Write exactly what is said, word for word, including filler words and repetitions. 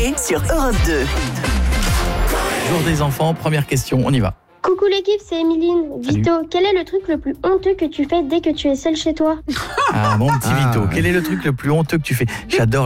l'été sur Europe deux. Jour des enfants, première question, on y va. Coucou l'équipe, c'est Emeline. Salut. Vito, quel est le truc le plus honteux que tu fais dès que tu es seul chez toi ? Ah, mon petit Ah, Vito, ouais. quel est le truc le plus honteux que tu fais ? J'adore